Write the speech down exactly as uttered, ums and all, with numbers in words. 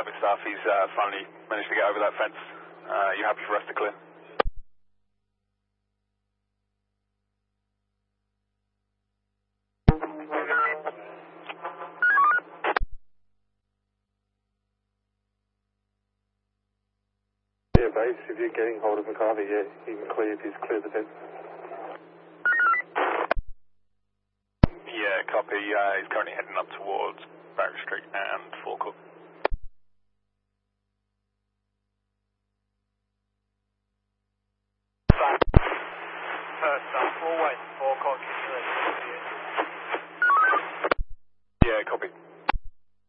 Service staff. He's uh, finally managed to get over that fence. Uh, you happy for us to clear? Yeah, base, if you're getting hold of McCarthy, yeah, he can clear if he's cleared the fence. Yeah, copy. Uh, he's currently heading up towards Barrett Street and Forecourt.